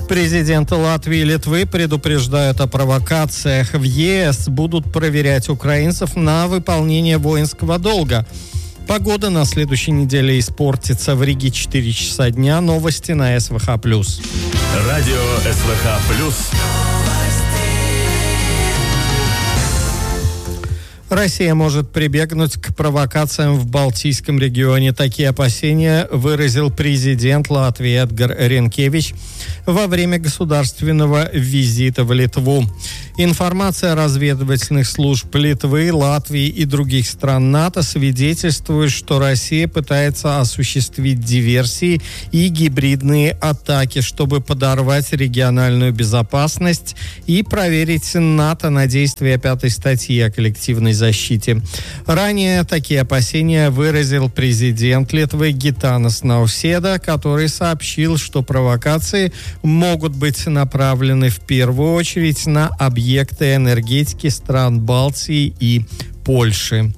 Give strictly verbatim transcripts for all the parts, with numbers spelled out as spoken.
Президенты Латвии и Литвы предупреждают о провокациях. В ЕС будут проверять украинцев на выполнение воинского долга. Погода на следующей неделе испортится. В Риге четыре часа дня. Новости на СВХ+. Радио СВХ+. Россия может прибегнуть к провокациям в Балтийском регионе. Такие опасения выразил президент Латвии Эдгар Ринкевич во время государственного визита в Литву. Информация разведывательных служб Литвы, Латвии и других стран НАТО свидетельствует, что Россия пытается осуществить диверсии и гибридные атаки, чтобы подорвать региональную безопасность и проверить НАТО на действие пятой статьи о коллективной защите. Ранее такие опасения выразил президент Литвы Гитанас Науседа, который сообщил, что провокации могут быть направлены в первую очередь на объекты энергетики стран Балтии и Польши.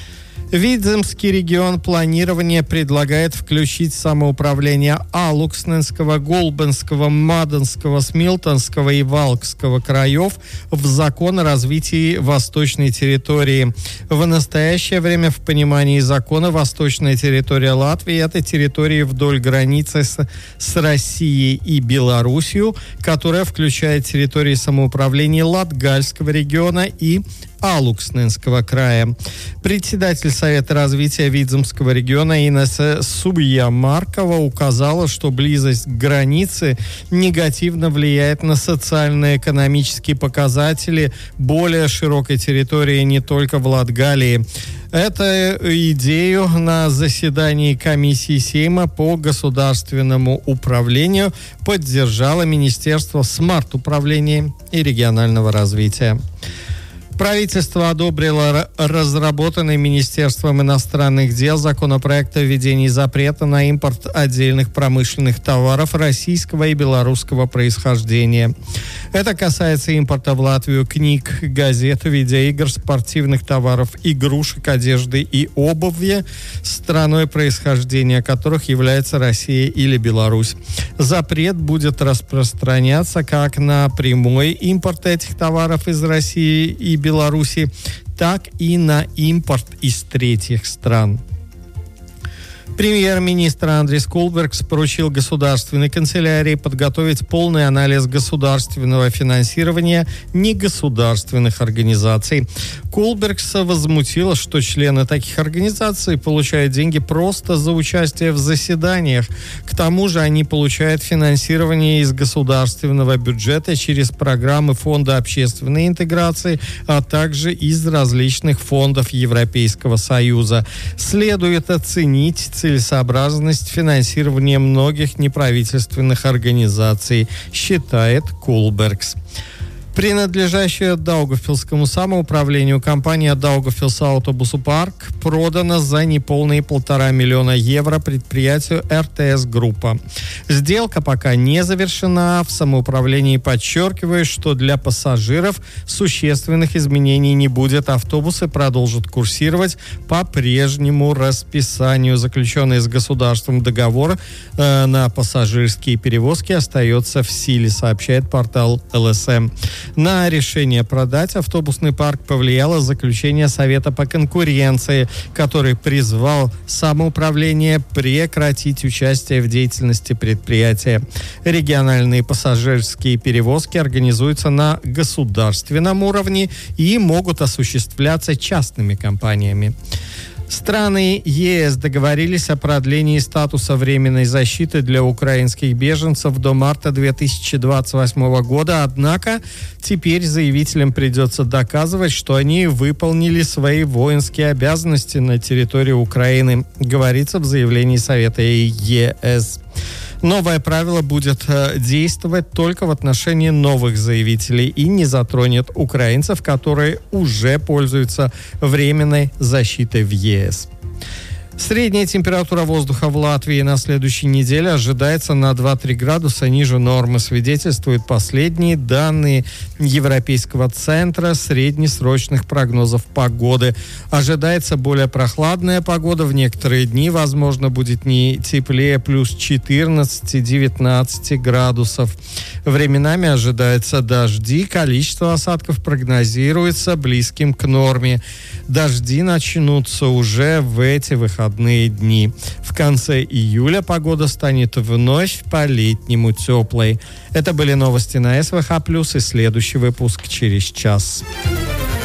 Видземский регион планирования предлагает включить самоуправление Алуксненского, Голбенского, Маденского, Смилтонского и Валкского краев в закон о развитии восточной территории. В настоящее время в понимании закона восточная территория Латвии – это территория вдоль границы с, с Россией и Белоруссией, которая включает территории самоуправления Латгальского региона и Алуксненского края. Председатель Совета развития Видземского региона Инесса Субья-Маркова указала, что близость к границе негативно влияет на социально-экономические показатели более широкой территории не только в Латгалии. Эту идею на заседании комиссии Сейма по государственному управлению поддержало Министерство смарт-управления и регионального развития. Правительство одобрило разработанный Министерством иностранных дел законопроект о введении запрета на импорт отдельных промышленных товаров российского и белорусского происхождения. Это касается импорта в Латвию книг, газет, видеоигр, спортивных товаров, игрушек, одежды и обуви, страной происхождения которых является Россия или Беларусь. Запрет будет распространяться как на прямой импорт этих товаров из России и Беларуси, Беларуси, так и на импорт из третьих стран. Премьер-министр Андрис Кулбергс поручил государственной канцелярии подготовить полный анализ государственного финансирования негосударственных организаций. Кулбергс возмутило, что члены таких организаций получают деньги просто за участие в заседаниях. К тому же они получают финансирование из государственного бюджета через программы Фонда общественной интеграции, а также из различных фондов Европейского Союза. Следует оценить целесообразность финансирования многих неправительственных организаций, считает Кулбергс. Принадлежащая Даугавпилскому самоуправлению компания Даугавпилс Автобусу Парк продана за неполные полтора миллиона евро предприятию эр тэ эс Группа. Сделка пока не завершена. В самоуправлении подчеркивают, что для пассажиров существенных изменений не будет. Автобусы продолжат курсировать по прежнему расписанию. Заключенный с государством договор э, на пассажирские перевозки остается в силе, сообщает портал эл эс эм. На решение продать автобусный парк повлияло заключение Совета по конкуренции, который призвал самоуправление прекратить участие в деятельности предприятия. Региональные пассажирские перевозки организуются на государственном уровне и могут осуществляться частными компаниями. Страны ЕС договорились о продлении статуса временной защиты для украинских беженцев до марта две тысячи двадцать восьмого года, однако теперь заявителям придется доказывать, что они выполнили свои воинские обязанности на территории Украины, говорится в заявлении Совета ЕС. Новое правило будет действовать только в отношении новых заявителей и не затронет украинцев, которые уже пользуются временной защитой в ЕС. Средняя температура воздуха в Латвии на следующей неделе ожидается на два-три градуса ниже нормы, свидетельствуют последние данные Европейского центра среднесрочных прогнозов погоды. Ожидается более прохладная погода. В некоторые дни, возможно, будет не теплее плюс четырнадцать-девятнадцать градусов. Временами ожидаются дожди. Количество осадков прогнозируется близким к норме. Дожди начнутся уже в эти выходные дни. В конце июля погода станет вновь по-летнему теплой. Это были новости на СВХ+, и следующий выпуск через час.